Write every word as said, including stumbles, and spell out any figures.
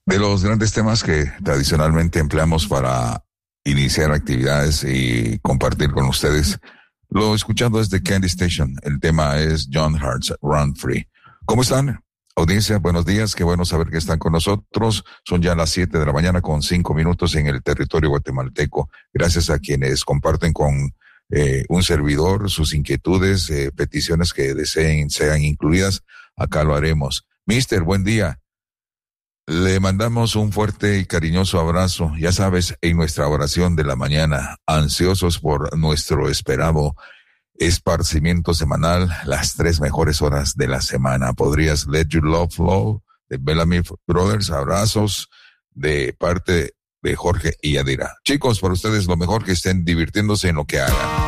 De los grandes temas que tradicionalmente empleamos para iniciar actividades y compartir con ustedes, lo escuchado es de Candy Station. El tema es John Hart's Run Free. ¿Cómo están? Audiencia, buenos días. Qué bueno saber que están con nosotros. Son ya las siete de la mañana con cinco minutos en el territorio guatemalteco. Gracias a quienes comparten con eh, un servidor sus inquietudes, eh, peticiones que deseen sean incluidas. Acá lo haremos. Mister, buen día. Le mandamos un fuerte y cariñoso abrazo, ya sabes, en nuestra oración de la mañana, ansiosos por nuestro esperado esparcimiento semanal, las tres mejores horas de la semana. ¿Podrías Let Your Love Flow de Bellamy Brothers? Abrazos de parte de Jorge y Yadira. Chicos, para ustedes lo mejor, que estén divirtiéndose en lo que hagan.